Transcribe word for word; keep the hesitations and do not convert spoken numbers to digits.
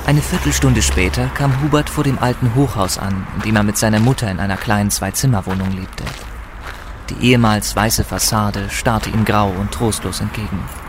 Eine Viertelstunde später kam Hubert vor dem alten Hochhaus an, in dem er mit seiner Mutter in einer kleinen Zwei-Zimmer-Wohnung lebte. Die ehemals weiße Fassade starrte ihm grau und trostlos entgegen.